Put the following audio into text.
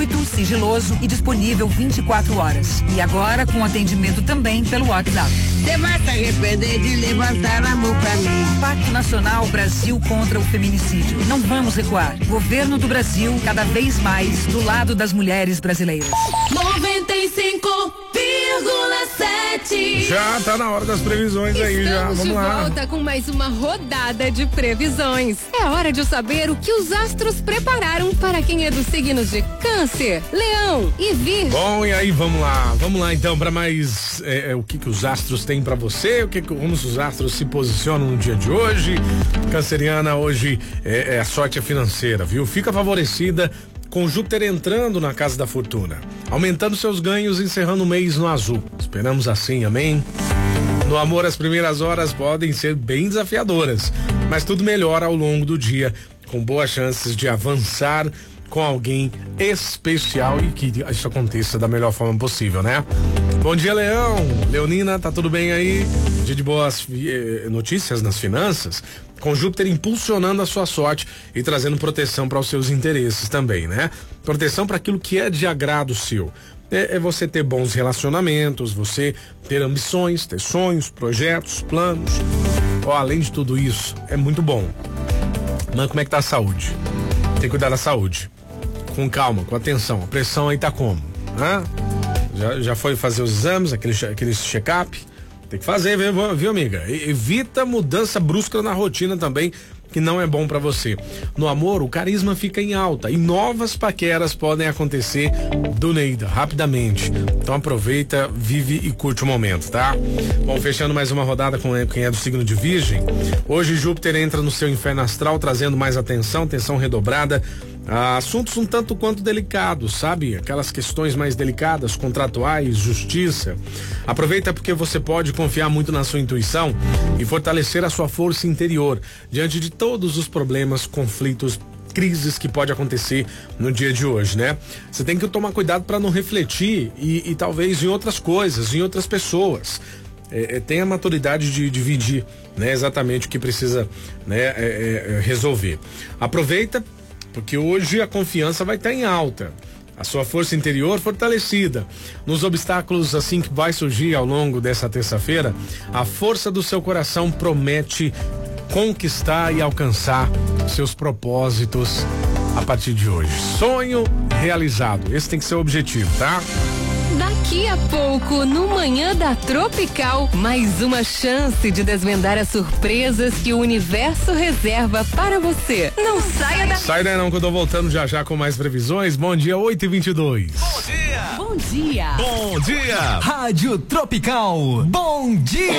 gratuito, sigiloso e disponível 24 horas. E agora com atendimento também pelo WhatsApp. Você vai se arrepender de levantar a mão pra mim. Pacto Nacional Brasil contra o Feminicídio. Não vamos recuar. Governo do Brasil, cada vez mais do lado das mulheres brasileiras. 95,7. Já tá na hora das previsões aí, já. Vamos Estamos lá. de volta com mais uma rodada de previsões. É hora de saber o que os astros prepararam para quem é dos signos de Câncer, Leão e Virgem. Bom, e aí, vamos lá então para mais o que os astros têm para você, como os astros se posicionam no dia de hoje. Canceriana, hoje a sorte é financeira, viu? Fica favorecida com Júpiter entrando na casa da fortuna, aumentando seus ganhos, encerrando o mês no azul. Esperamos assim, amém? No amor, as primeiras horas podem ser bem desafiadoras, mas tudo melhora ao longo do dia, com boas chances de avançar com alguém especial e que isso aconteça da melhor forma possível, né? Bom dia, Leão. Leonina, tá tudo bem aí? Dia de boas notícias nas finanças, com Júpiter impulsionando a sua sorte e trazendo proteção para os seus interesses também, né? Proteção para aquilo que é de agrado seu. É você ter bons relacionamentos, você ter ambições, ter sonhos, projetos, planos. Além de tudo isso, é muito bom. Mas como é que tá a saúde? Tem que cuidar da saúde. Com calma, com atenção. A pressão aí tá como? Hã? Já foi fazer os exames, aquele check-up? Tem que fazer, viu, amiga? Evita mudança brusca na rotina também, que não é bom pra você. No amor, o carisma fica em alta e novas paqueras podem acontecer do Neida, rapidamente. Então aproveita, vive e curte o momento, tá? Bom, fechando mais uma rodada com quem é do signo de Virgem. Hoje Júpiter entra no seu inferno astral, trazendo mais atenção redobrada. Assuntos um tanto quanto delicados, sabe? Aquelas questões mais delicadas, contratuais, justiça. Aproveita porque você pode confiar muito na sua intuição e fortalecer a sua força interior diante de todos os problemas, conflitos, crises que pode acontecer no dia de hoje, né? Você tem que tomar cuidado para não refletir e talvez em outras coisas, em outras pessoas. Tenha a maturidade de dividir, né? Exatamente o que precisa, né? Resolver. Aproveita porque hoje a confiança vai estar em alta, a sua força interior fortalecida. Nos obstáculos assim que vai surgir ao longo dessa terça-feira, a força do seu coração promete conquistar e alcançar seus propósitos a partir de hoje. Sonho realizado, esse tem que ser o objetivo, tá? Daqui a pouco, no Manhã da Tropical, mais uma chance de desvendar as surpresas que o universo reserva para você. Não saia da... Sai daí não, que eu tô voltando já com mais previsões. Bom dia, 8h22. Bom dia! Bom dia! Bom dia! Rádio Tropical, bom dia!